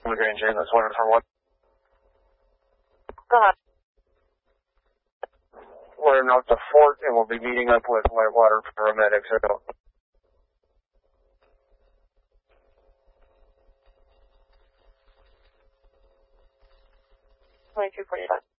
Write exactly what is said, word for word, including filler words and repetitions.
the Grand Chamberlain, wondering for what. Go ahead. We're in out to Fort, and we'll be meeting up with Whitewater paramedics. twenty-two forty-five.